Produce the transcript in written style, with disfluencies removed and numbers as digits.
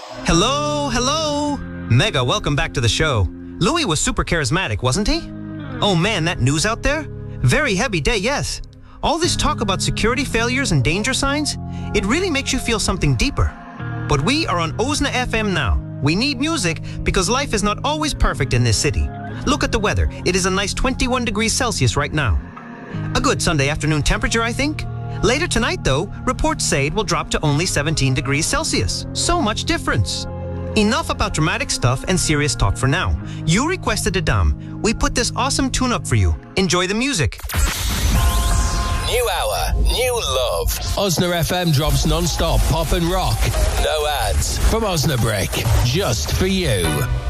Hello. Mega, welcome back to the show. Louis was super charismatic, wasn't he? Oh man, that news out there? Very heavy day, yes. All this talk about security failures and danger signs, it really makes you feel something deeper. But we are on Ozna FM now. We need music because life is not always perfect in this city. Look at the weather. It is a nice 21 degrees Celsius right now. A good Sunday afternoon temperature, I think. Later tonight, though, reports say it will drop to only 17 degrees Celsius. So much difference. Enough about dramatic stuff and serious talk for now. You requested a dam. We put this awesome tune up for you. Enjoy the music. New hour, new love. Ozna FM drops non-stop pop and rock. No ads from Osnabrick. Just for you.